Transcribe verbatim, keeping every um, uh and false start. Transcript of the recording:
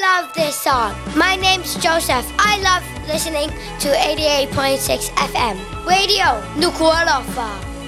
love this song. My name's Joseph. I love listening to eighty-eight point six F M. Radio Nuku'alofa.